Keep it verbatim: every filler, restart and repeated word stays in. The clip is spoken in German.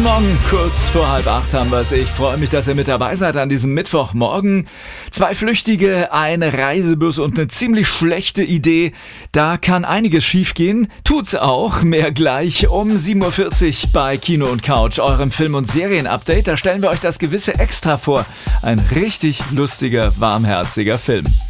Guten Morgen, kurz vor halb acht haben wir es. Ich freue mich, dass ihr mit dabei seid an diesem Mittwochmorgen. Zwei Flüchtige, eine Reisebus und eine ziemlich schlechte Idee. Da kann einiges schiefgehen. Tut's auch. Mehr gleich um sieben Uhr vierzig bei Kino und Couch, eurem Film- und Serien-Update. Da stellen wir euch das gewisse Extra vor. Ein richtig lustiger, warmherziger Film.